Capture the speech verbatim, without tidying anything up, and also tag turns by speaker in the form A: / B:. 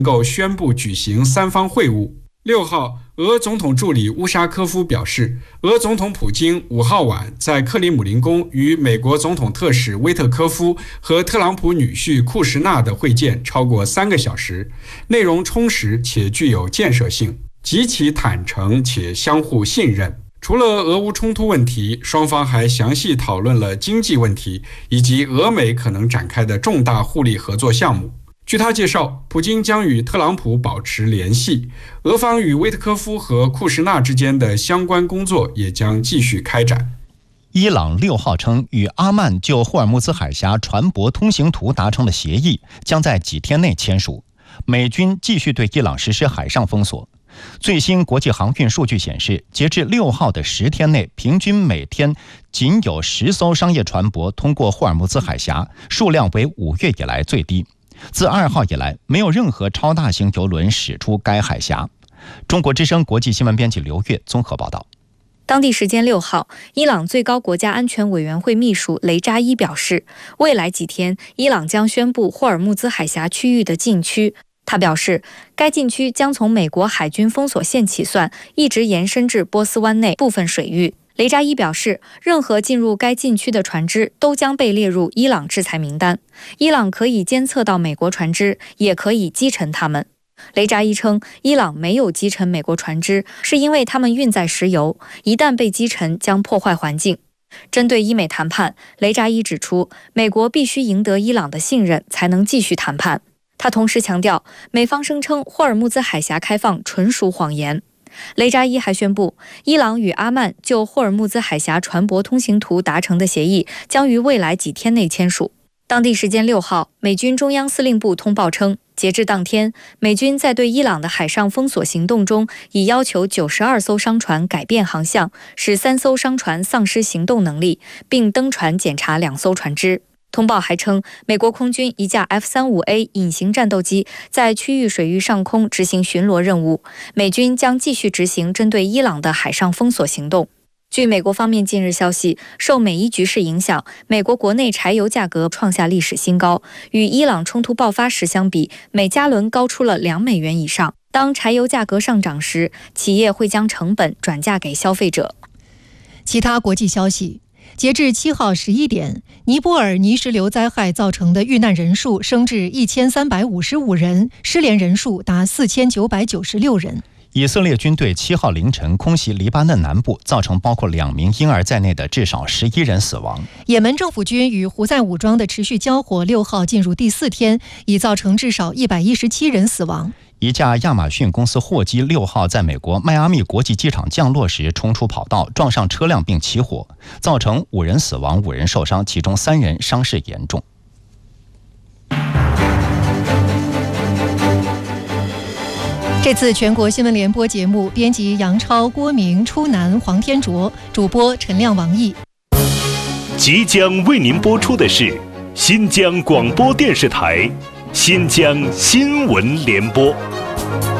A: 能够宣布举行三方会晤。六号，俄总统助理乌沙科夫表示，俄总统普京五号晚在克里姆林宫与美国总统特使威特科夫和特朗普女婿库什纳的会见超过三个小时，内容充实且具有建设性，极其坦诚且相互信任。除了俄乌冲突问题，双方还详细讨论了经济问题以及俄美可能展开的重大互利合作项目。据他介绍，普京将与特朗普保持联系，俄方与威特科夫和库什纳之间的相关工作也将继续开展。
B: 伊朗六号称，与阿曼就霍尔木兹海峡船舶通行图达成的协议将在几天内签署，美军继续对伊朗实施海上封锁。最新国际航运数据显示，截至六号的十天内，平均每天仅有十艘商业船舶通过霍尔木兹海峡，数量为五月以来最低。自二号以来，没有任何超大型邮轮驶出该海峡。中国之声国际新闻编辑刘越综合报道。
C: 当地时间六号，伊朗最高国家安全委员会秘书雷扎伊表示，未来几天，伊朗将宣布霍尔木兹海峡区域的禁区。他表示，该禁区将从美国海军封锁线起算，一直延伸至波斯湾内部分水域。雷扎伊表示，任何进入该禁区的船只都将被列入伊朗制裁名单。伊朗可以监测到美国船只，也可以击沉它们。雷扎伊称，伊朗没有击沉美国船只，是因为它们运载石油，一旦被击沉将破坏环境。针对伊美谈判，雷扎伊指出，美国必须赢得伊朗的信任，才能继续谈判。他同时强调，美方声称霍尔木兹海峡开放纯属谎言。雷扎伊还宣布，伊朗与阿曼就霍尔木兹海峡船舶通行图达成的协议将于未来几天内签署。当地时间六号，美军中央司令部通报称，截至当天，美军在对伊朗的海上封锁行动中，已要求九十二艘商船改变航向，使三艘商船丧失行动能力，并登船检查两艘船只。通报还称，美国空军一架 F 三十五 A 隐形战斗机在区域水域上空执行巡逻任务，美军将继续执行针对伊朗的海上封锁行动。据美国方面近日消息，受美伊局势影响，美国国内柴油价格创下历史新高，与伊朗冲突爆发时相比，每加仑高出了两美元以上。当柴油价格上涨时，企业会将成本转嫁给消费者。
D: 其他国际消息，截至七号十一点，尼泊尔泥石流灾害造成的遇难人数升至一千三百五十五人，失联人数达四千九百九十六人。
B: 以色列军队七号凌晨空袭黎巴嫩南部，造成包括两名婴儿在内的至少十一人死亡。
D: 也门政府军与胡塞武装的持续交火，六号进入第四天，已造成至少一百一十七人死亡。
B: 一架亚马逊公司货机六号在美国迈阿密国际机场降落时冲出跑道，撞上车辆并起火，造成五人死亡、五人受伤，其中三人伤势严重。
D: 这次全国新闻联播节目，编辑杨超、郭明、初南、黄天卓，主播陈亮、王毅。
E: 即将为您播出的是新疆广播电视台新疆新闻联播。